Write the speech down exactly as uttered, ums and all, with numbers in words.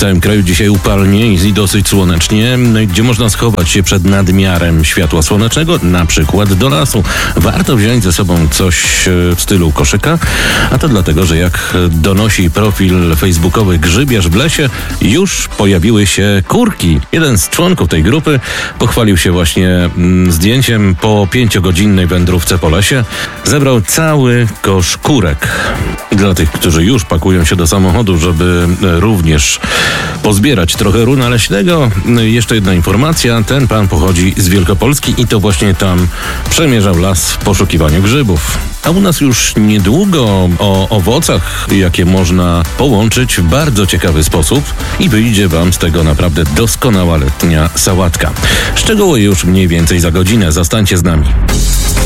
całym kraju dzisiaj upalnie i dosyć słonecznie, gdzie można schować się przed nadmiarem światła słonecznego, na przykład do lasu. Warto wziąć ze sobą coś w stylu koszyka, a to dlatego, że jak donosi profil facebookowy Grzybiarz w lesie, już pojawiły się kurki. Jeden z członków tej grupy pochwalił się właśnie zdjęciem po pięciogodzinnej wędrówce po lesie. Zebrał cały kosz kurek. Dla tych, którzy już pakują się do samochodu, żeby również pozbierać trochę runa leśnego, jeszcze jedna informacja. Ten pan pochodzi z Wielkopolski i to właśnie tam przemierzał las w poszukiwaniu grzybów. A u nas już niedługo o owocach, jakie można połączyć w bardzo ciekawy sposób i wyjdzie wam z tego naprawdę doskonała letnia sałatka. Szczegóły już mniej więcej za godzinę. Zostańcie z nami.